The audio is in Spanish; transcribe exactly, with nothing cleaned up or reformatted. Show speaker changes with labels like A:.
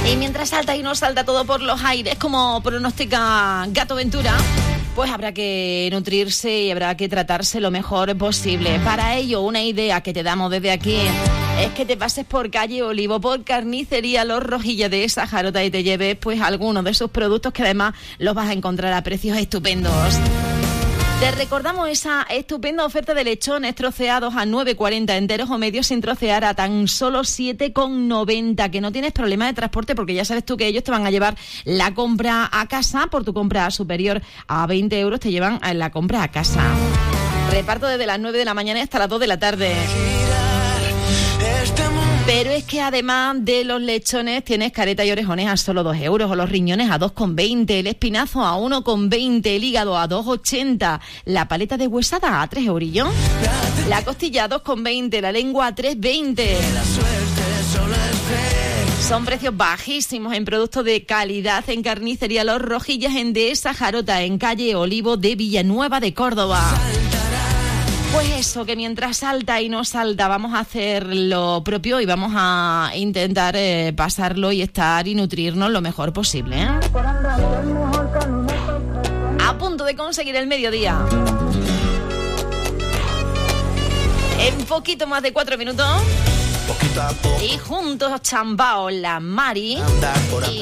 A: Y mientras salta y no salta todo por los aires, como pronostica Gato Ventura, pues habrá que nutrirse y habrá que tratarse lo mejor posible. Para ello, una idea que te damos desde aquí es que te pases por calle Olivo, por Carnicería Los Rojillas de esa Jarota y te lleves pues algunos de sus productos que además los vas a encontrar a precios estupendos. Te recordamos esa estupenda oferta de lechones troceados a nueve cuarenta, enteros o medios sin trocear a tan solo siete noventa, que no tienes problema de transporte porque ya sabes tú que ellos te van a llevar la compra a casa. Por tu compra superior a veinte euros te llevan la compra a casa. Reparto desde las nueve de la mañana hasta las dos de la tarde. Pero es que además de los lechones tienes careta y orejones a solo dos euros, o los riñones a dos con veinte, el espinazo a uno con veinte, el hígado a dos ochenta, la paleta de huesada a tres eurillos, la costilla a dos con veinte, la lengua a tres veinte. Son precios bajísimos en productos de calidad en Carnicería Los Rojillas en Dehesa Jarota, en calle Olivo de Villanueva de Córdoba. Pues eso, que mientras salta y no salta vamos a hacer lo propio y vamos a intentar eh, pasarlo y estar y nutrirnos lo mejor posible, ¿eh? A punto de conseguir el mediodía. En poquito más de cuatro minutos. Y juntos chambao la Mari. Y